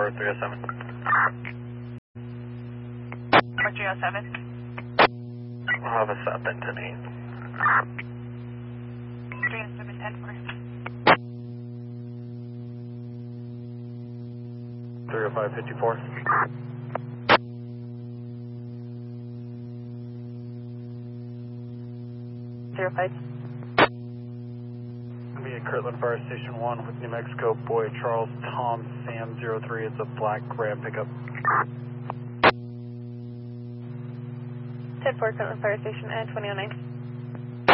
for 307. For 307. We'll have a stop in 10-8. 307, 10-4. 305-54. I'll be at Kirtland Fire Station 1 with New Mexico Boy Charles Tom Sam 03. It's a black Ram pickup. 10-4, Kirtland Fire Station at 2009.